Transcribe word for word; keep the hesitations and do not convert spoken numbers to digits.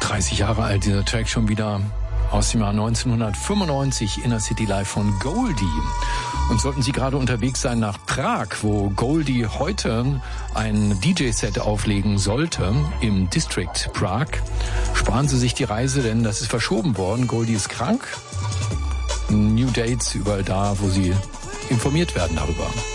dreißig Jahre alt, dieser Track schon wieder aus dem Jahr neunzehnhundertfünfundneunzig, Inner City Live von Goldie. Und sollten Sie gerade unterwegs sein nach Prag, wo Goldie heute ein D J-Set auflegen sollte, im District Prag, sparen Sie sich die Reise, denn das ist verschoben worden. Goldie ist krank. New Dates überall da, wo Sie informiert werden darüber.